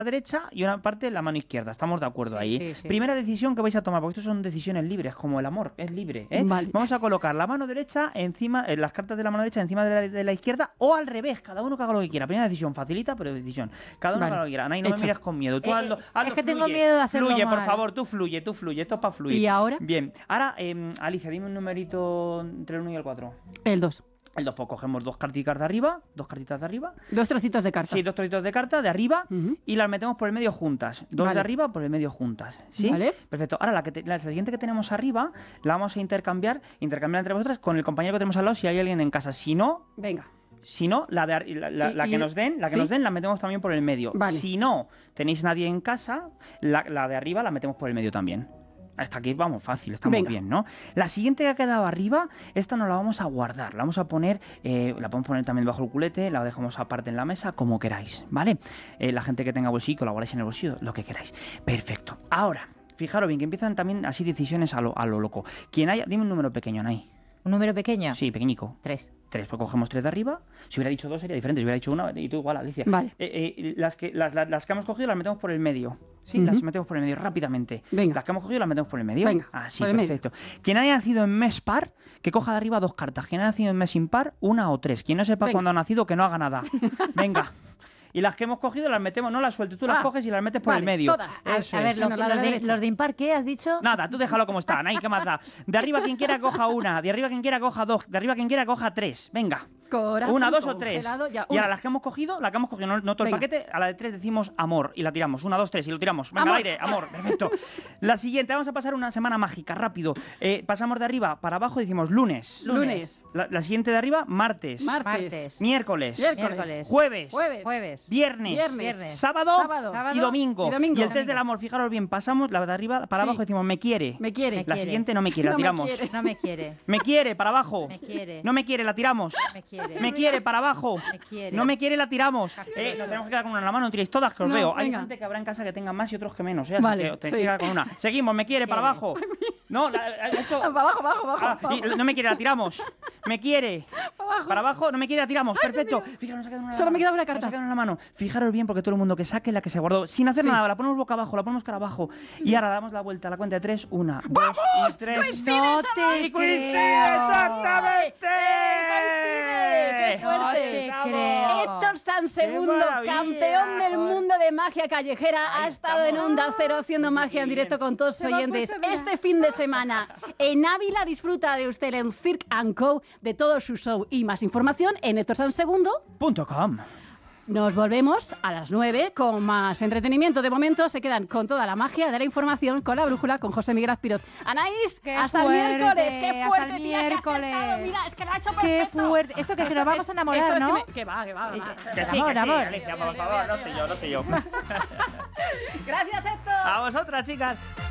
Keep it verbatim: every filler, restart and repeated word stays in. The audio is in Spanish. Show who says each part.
Speaker 1: derecha y una parte en la mano izquierda. Estamos de acuerdo
Speaker 2: sí,
Speaker 1: ahí.
Speaker 2: Sí, sí.
Speaker 1: Primera decisión que vais a tomar, porque esto son decisiones libres, como el amor, es libre. ¿eh?
Speaker 3: Vale.
Speaker 1: Vamos a colocar la mano derecha encima, eh, las cartas de la mano derecha encima de la, de la izquierda o al revés, cada uno que haga lo que quiera. Primera decisión, facilita, pero decisión. Cada uno
Speaker 3: Vale.
Speaker 1: que haga lo que quiera. Anaí, no
Speaker 3: Hecho.
Speaker 1: me mires con miedo. Tú
Speaker 2: Eh,
Speaker 1: hazlo,
Speaker 2: eh,
Speaker 1: hazlo,
Speaker 2: es que
Speaker 1: fluye.
Speaker 2: tengo miedo de hacerlo
Speaker 1: Fluye, por
Speaker 2: mal.
Speaker 1: favor, tú fluye, tú fluye. Esto es para fluir.
Speaker 3: ¿Y ahora?
Speaker 1: Bien. Ahora, eh, Alicia, dime un numerito entre el uno y el cuatro.
Speaker 3: El dos.
Speaker 1: El dos, pues cogemos dos cartitas de arriba, dos cartitas de arriba.
Speaker 3: Dos trocitos de carta.
Speaker 1: Sí, dos trocitos de carta de arriba
Speaker 3: Ujú.
Speaker 1: y las metemos por el medio juntas. Dos
Speaker 3: Vale.
Speaker 1: de arriba por el medio juntas. ¿Sí?
Speaker 3: Vale.
Speaker 1: Perfecto. Ahora la, que te- la siguiente que tenemos arriba la vamos a intercambiar, intercambiar entre vosotras con el compañero que tenemos al lado si hay alguien en casa. Si no,
Speaker 3: Venga.
Speaker 1: si no, la, de, ar- la, la-
Speaker 3: Y-
Speaker 1: la
Speaker 3: y-
Speaker 1: que nos den, la que
Speaker 3: ¿sí?
Speaker 1: nos den la metemos también por el medio.
Speaker 3: Vale.
Speaker 1: Si no tenéis nadie en casa, la, la de arriba la metemos por el medio también. Hasta aquí vamos fácil, estamos
Speaker 3: Venga.
Speaker 1: bien, ¿no? La siguiente que ha quedado arriba, esta no la vamos a guardar, la vamos a poner, eh, la podemos poner también bajo el culete, la dejamos aparte en la mesa, como queráis, ¿vale? Eh, la gente que tenga bolsillo, la guardáis en el bolsillo, lo que queráis. Perfecto. Ahora, fijaros bien, que empiezan también así decisiones a lo, a lo loco. Quien haya, dime un número pequeño, Nay.
Speaker 2: ¿Un número pequeño?
Speaker 1: Sí, pequeñico.
Speaker 2: Tres.
Speaker 1: Tres, pues cogemos tres de arriba. Si hubiera dicho dos sería diferente. Si hubiera dicho una, y tú igual, Alicia.
Speaker 3: Vale.
Speaker 1: Eh, eh, las, que, las, las, las que hemos cogido las metemos por el medio. Sí,
Speaker 3: Ujú.
Speaker 1: las metemos por el medio rápidamente.
Speaker 3: Venga.
Speaker 1: Las que hemos cogido las metemos por el medio.
Speaker 3: Venga,
Speaker 1: Así,
Speaker 3: por el medio.
Speaker 1: perfecto. Quien haya nacido en mes par, que coja de arriba dos cartas. Quien haya nacido en mes impar, una o tres. Quien no sepa
Speaker 3: Venga.
Speaker 1: cuándo ha nacido, que no haga nada. Venga. Y las que hemos cogido las metemos, no las sueltes, tú las
Speaker 3: Ah,
Speaker 1: coges y las metes por
Speaker 3: vale,
Speaker 1: el medio.
Speaker 3: todas.
Speaker 2: A,
Speaker 1: Eso
Speaker 2: a ver,
Speaker 1: es.
Speaker 2: lo-
Speaker 3: Bueno, la
Speaker 2: los,
Speaker 3: de la
Speaker 2: de,
Speaker 3: derecha.
Speaker 2: los de impar, ¿qué has dicho?
Speaker 1: Nada, tú déjalo como está, Nay, ¿qué más da? De arriba quien quiera coja una, de arriba quien quiera coja dos, de arriba quien quiera coja tres. Venga.
Speaker 3: Corazón
Speaker 1: Una, dos o tres.
Speaker 3: congelado, ya,
Speaker 1: Y ahora
Speaker 3: una.
Speaker 1: las que hemos cogido, la que hemos cogido, no, no todo el
Speaker 3: Venga.
Speaker 1: paquete, a la de tres decimos amor y la tiramos. Una, dos, tres y lo tiramos. Venga,
Speaker 3: Amor.
Speaker 1: al aire, amor, perfecto. La siguiente, vamos a pasar una semana mágica, rápido. Eh, pasamos de arriba para abajo y decimos lunes.
Speaker 3: Lunes.
Speaker 1: La, la siguiente de arriba, martes.
Speaker 3: Martes.
Speaker 2: Martes.
Speaker 1: Miércoles.
Speaker 3: Miércoles.
Speaker 2: Miércoles.
Speaker 1: Jueves.
Speaker 3: Jueves.
Speaker 2: Jueves.
Speaker 1: Viernes.
Speaker 3: Viernes.
Speaker 2: Viernes.
Speaker 1: Sábado,
Speaker 3: Sábado.
Speaker 1: y domingo.
Speaker 3: Y domingo.
Speaker 1: el test del amor, fijaros bien, pasamos la de arriba para
Speaker 3: Sí.
Speaker 1: abajo y decimos me quiere.
Speaker 3: Me quiere.
Speaker 2: Me
Speaker 1: La
Speaker 2: quiere.
Speaker 1: siguiente no me quiere, la
Speaker 3: No me
Speaker 1: tiramos.
Speaker 3: quiere.
Speaker 2: No me quiere.
Speaker 1: Me quiere, para abajo.
Speaker 2: Me quiere.
Speaker 1: No me quiere, la tiramos.
Speaker 2: Me quiere.
Speaker 1: Me quiere, para abajo.
Speaker 2: Me quiere.
Speaker 1: No me quiere, la tiramos. Eh, nos tenemos que quedar con una en la mano, no tiréis todas, que os
Speaker 3: No,
Speaker 1: veo. Hay
Speaker 3: venga.
Speaker 1: gente que habrá en casa que tenga más y otros que menos, ¿eh? Así
Speaker 3: Vale,
Speaker 1: que os tenéis
Speaker 3: sí.
Speaker 1: que quedar con una. Seguimos, me quiere, para
Speaker 2: Quiere.
Speaker 1: abajo. No, la- esto...
Speaker 3: Ah, para abajo, abajo, abajo.
Speaker 1: Ah,
Speaker 3: para
Speaker 1: y
Speaker 3: abajo.
Speaker 1: no me quiere, la tiramos. Me quiere. Para abajo, no me quiere, la tiramos. Perfecto. Fijaros, nos ha quedado una en la
Speaker 3: Solo me
Speaker 1: mano.
Speaker 3: queda una
Speaker 1: Nos ha
Speaker 3: carta.
Speaker 1: quedado una en la mano. Fijaros bien, porque todo el mundo que saque la que se guardó, sin hacer
Speaker 3: Sí.
Speaker 1: nada, la ponemos boca abajo, la ponemos cara abajo. Y ahora damos la vuelta a la cuenta de tres. Una, dos y tres.
Speaker 2: No te
Speaker 1: ¡Y coincide!
Speaker 2: creo.
Speaker 1: ¡Exactamente!
Speaker 3: ¡Qué fuerte!
Speaker 2: No te creo.
Speaker 3: Héctor Sansegundo,
Speaker 1: ¡Qué maravilla!
Speaker 3: campeón del mundo de magia callejera, ha
Speaker 1: Ahí
Speaker 3: estado en
Speaker 1: estamos.
Speaker 3: Onda Cero haciendo magia en
Speaker 1: Qué
Speaker 3: directo
Speaker 1: bien.
Speaker 3: con todos sus
Speaker 2: Se me ha
Speaker 3: oyentes.
Speaker 2: puesto, mira.
Speaker 3: Este fin de semana en Ávila disfruta de usted en Cirque and Co de todo su show y más información en Héctor Sansegundo.
Speaker 1: Punto com.
Speaker 3: Nos volvemos a las nueve con más entretenimiento. De momento se quedan con toda la magia de la información, con la brújula, con José Miguel Azpiroz. Anaís,
Speaker 2: Qué
Speaker 3: hasta
Speaker 2: fuerte,
Speaker 3: el miércoles. Qué
Speaker 2: hasta
Speaker 3: fuerte,
Speaker 2: el
Speaker 3: tía, que ha
Speaker 2: miércoles.
Speaker 3: acertado. Mira, es que lo ha hecho
Speaker 2: Qué
Speaker 3: perfecto.
Speaker 2: fuerte. Esto que, que nos vamos a enamorar,
Speaker 3: Esto es
Speaker 2: ¿no?
Speaker 3: que, me- que va, que va. va.
Speaker 2: Eh,
Speaker 1: Que sí,
Speaker 2: Amor,
Speaker 1: que sí,
Speaker 2: amor.
Speaker 1: Alicia, por favor, no sé yo, no sé yo.
Speaker 3: Gracias, Héctor.
Speaker 1: A vosotras, chicas.